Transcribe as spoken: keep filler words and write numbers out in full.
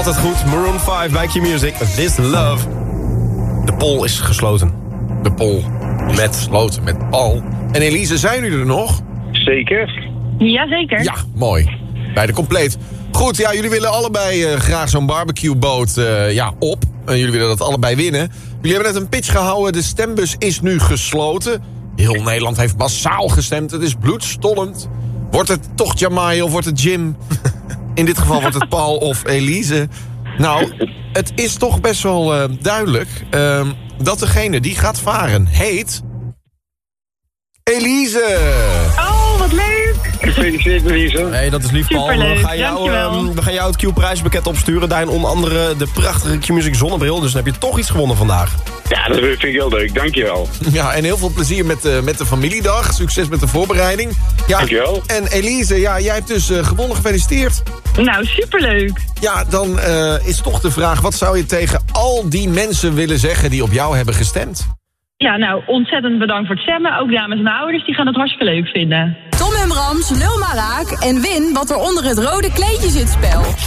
Altijd goed. Maroon vijf bij Q-Music. This Love. De poll is gesloten. De poll met gesloten met Paul. En Elise, zijn jullie er nog? Zeker. Jazeker. Ja, mooi. Beide compleet. Goed, ja, jullie willen allebei uh, graag zo'n barbecueboot uh, ja, op. Uh, jullie willen dat allebei winnen. Jullie hebben net een pitch gehouden. De stembus is nu gesloten. Heel Nederland heeft massaal gestemd. Het is bloedstollend. Wordt het toch Jamai of wordt het Jim? In dit geval wordt het Paul of Elise. Nou, het is toch best wel uh, duidelijk... Uh, dat degene die gaat varen heet... Elise! Oh, wat leuk! Gefeliciteerd, Elise. Hey, dat is lief, Paul. Superleuk, We gaan jou, dankjewel. um, we gaan jou het Q-prijspakket opsturen. Daarin onder andere de prachtige Q-Music zonnebril. Dus dan heb je toch iets gewonnen vandaag. Ja, dat vind ik heel leuk. Dankjewel. Ja, en heel veel plezier met de, met de familiedag. Succes met de voorbereiding. Ja, Dankjewel. En Elise, ja, jij hebt dus uh, gewonnen. Gefeliciteerd. Nou, superleuk. Ja, dan uh, is toch de vraag... wat zou je tegen al die mensen willen zeggen die op jou hebben gestemd? Ja, nou, ontzettend bedankt voor het stemmen. Ook dames en ouders, die gaan het hartstikke leuk vinden. Tom en Brams, lul maar raak en win wat er onder het rode kleedje zit spel.